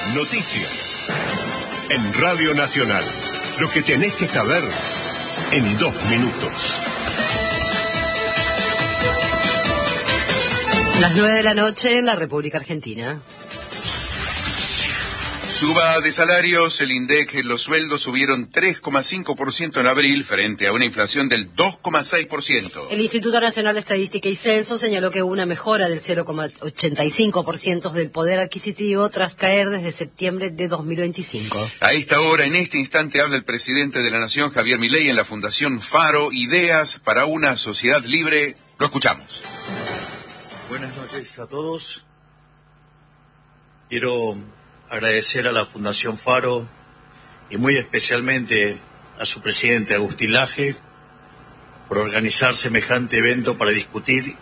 Noticias. En Radio Nacional. Lo que tenés que saber en 2 minutos. Las 9 de la noche en la República Argentina. Suba de salarios, el INDEC, los sueldos subieron 3,5% en abril frente a una inflación del 2,6%. El Instituto Nacional de Estadística y Censo señaló que hubo una mejora del 0,85% del poder adquisitivo tras caer desde septiembre de 2025. A esta hora, en este instante, habla el presidente de la Nación, Javier Milei, en la Fundación Faro, Ideas para una Sociedad Libre. Lo escuchamos. Buenas noches a todos. Quiero agradecer a la Fundación Faro y muy especialmente a su presidente Agustín Laje por organizar semejante evento para discutir